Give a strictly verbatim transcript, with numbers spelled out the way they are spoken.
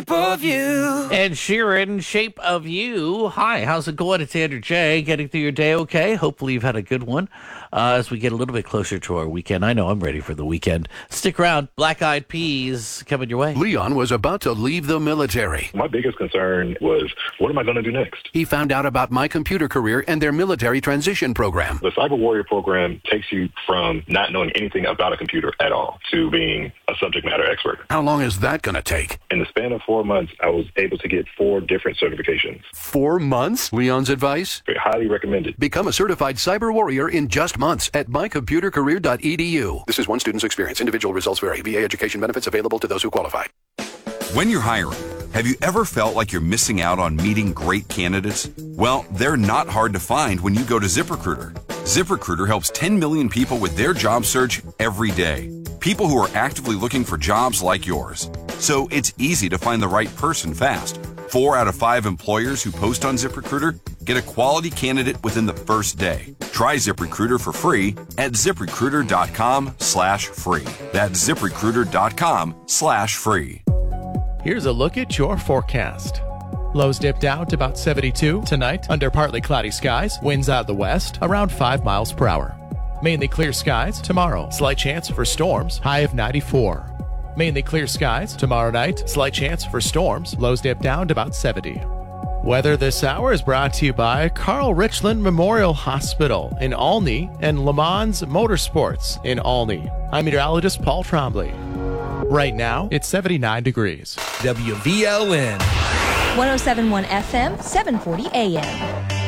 of you. Ed Sheeran, Shape of You. Hi, how's it going? It's Andrew J. Getting through your day okay? Hopefully you've had a good one. Uh, as we get a little bit closer to our weekend. I know I'm ready for the weekend. Stick around. Black Eyed Peas coming your way. Leon was about to leave the military. My biggest concern was, what am I going to do next? He found out about My Computer Career and their military transition program. The Cyber Warrior program takes you from not knowing anything about a computer at all to being a subject matter expert. How long is that going to take? In the span of four months, I was able to get four different certifications. Four months? Leon's advice? Very highly recommended. Become a certified cyber warrior in just months at my computer career dot e d u. This is one student's experience. Individual results vary. V A education benefits available to those who qualify. When you're hiring, have you ever felt like you're missing out on meeting great candidates? Well, they're not hard to find when you go to ZipRecruiter. ZipRecruiter helps ten million people with their job search every day. People who are actively looking for jobs like yours. So it's easy to find the right person fast. Four out of five employers who post on ZipRecruiter get a quality candidate within the first day. Try ZipRecruiter for free at ZipRecruiter.com slash free. That's ZipRecruiter.com slash free. Here's a look at your forecast. Lows dip down to about seventy-two tonight under partly cloudy skies. Winds out of the west around five miles per hour. Mainly clear skies tomorrow. Slight chance for storms. High of ninety-four. Mainly clear skies tomorrow night. Slight chance for storms. Lows dip down to about seventy. Weather this hour is brought to you by Carl Richland Memorial Hospital in Olney and Le Mans Motorsports in Olney. I'm meteorologist Paul Trombley. Right now, it's seventy-nine degrees. W V L N. one oh seven point one F M, seven forty A M.